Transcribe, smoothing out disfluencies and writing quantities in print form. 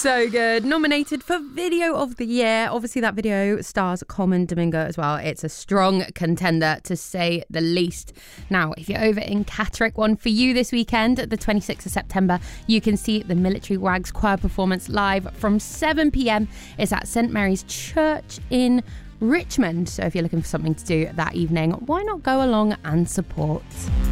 So good. Nominated for Video of the Year. Obviously, that video stars Common Domingo as well. It's a strong contender, to say the least. Now, if you're over in Catterick, one for you this weekend, the 26th of September, you can see the Military Wags choir performance live from 7 p.m. It's at St Mary's Church in Richmond. So if you're looking for something to do that evening, why not go along and support?